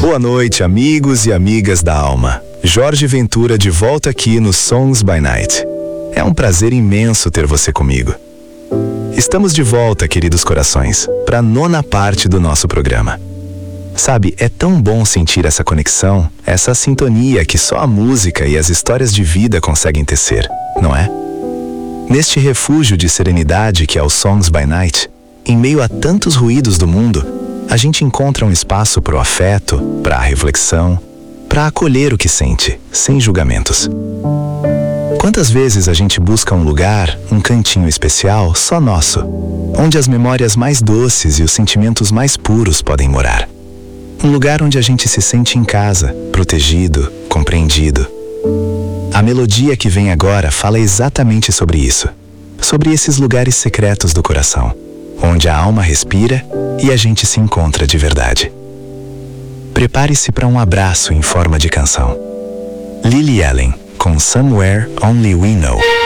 Boa noite, amigos e amigas da alma. Jorge Ventura de volta aqui no Songs by Night. É um prazer imenso ter você comigo. Estamos de volta, queridos corações, para a 9ª parte do nosso programa. Sabe, é tão bom sentir essa conexão, essa sintonia que só a música e as histórias de vida conseguem tecer, não é? Neste refúgio de serenidade que é o Songs by Night, em meio a tantos ruídos do mundo, a gente encontra um espaço para o afeto, para a reflexão, para acolher o que sente, sem julgamentos. Quantas vezes a gente busca um lugar, um cantinho especial, só nosso, onde as memórias mais doces e os sentimentos mais puros podem morar. Um lugar onde a gente se sente em casa, protegido, compreendido. A melodia que vem agora fala exatamente sobre isso, sobre esses lugares secretos do coração, onde a alma respira e a gente se encontra de verdade. Prepare-se para um abraço em forma de canção. Lily Allen, com Somewhere Only We Know.